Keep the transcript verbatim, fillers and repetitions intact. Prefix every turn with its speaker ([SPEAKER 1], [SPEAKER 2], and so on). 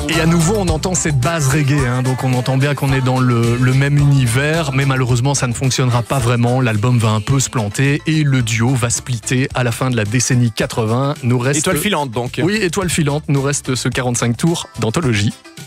[SPEAKER 1] Et à nouveau, on entend cette base reggae, hein, donc on entend bien qu'on est dans le, le même univers, mais malheureusement, ça ne fonctionnera pas vraiment. L'album va un peu se planter et le duo va splitter à la fin de la décennie quatre-vingts. Nous reste...
[SPEAKER 2] Étoile filante donc.
[SPEAKER 1] Oui, étoile filante, nous reste ce quarante-cinq tours d'anthologie.